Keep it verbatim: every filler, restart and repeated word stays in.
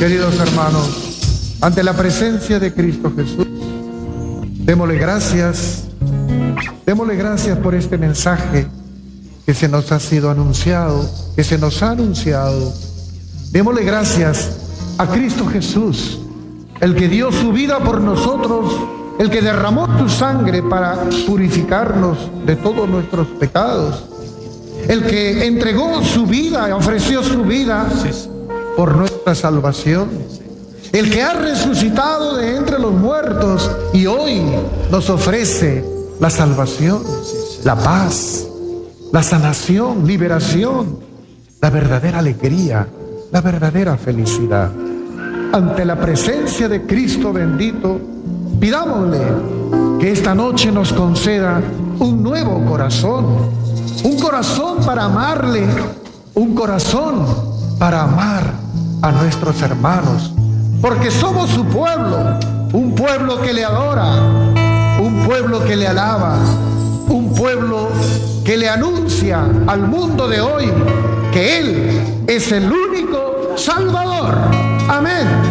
Queridos hermanos, ante la presencia de Cristo Jesús, démosle gracias, démosle gracias por este mensaje que se nos ha sido anunciado, que se nos ha anunciado. Démosle gracias a Cristo Jesús, el que dio su vida por nosotros, el que derramó su sangre para purificarnos de todos nuestros pecados, el que entregó su vida, ofreció su vida por nuestra salvación, el que ha resucitado de entre los muertos y hoy nos ofrece la salvación, la paz, la sanación, liberación, la verdadera alegría, la verdadera felicidad. Ante la presencia de Cristo bendito, pidámosle que esta noche nos conceda un nuevo corazón, un corazón para amarle, un corazón para amar a nuestros hermanos, porque somos su pueblo, un pueblo que le adora, un pueblo que le alaba, un pueblo que le anuncia al mundo de hoy que Él es el único Salvador. Amén.